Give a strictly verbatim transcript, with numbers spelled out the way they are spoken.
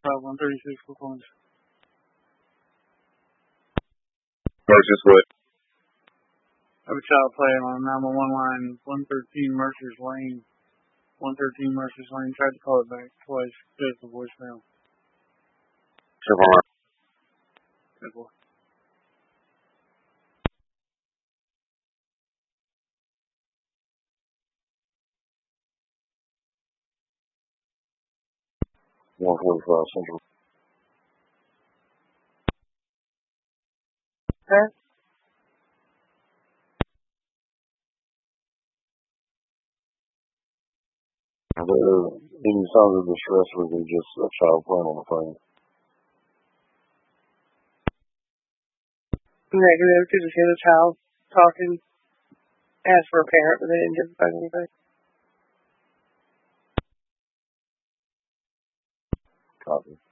Child one thirty-six, what calling? Mercer's what? I have a child playing on nine one one line, one thirteen Mercer's Lane. one thirteen Mercer's Lane. Tried to call it back twice. There's the voicemail. Triple R. Good boy. one forty-five Central. Huh? Are there any signs of distress or is it just a child playing on the phone? Negative, to just hear the child talking, ask for a parent, but they didn't give back anything. Copy.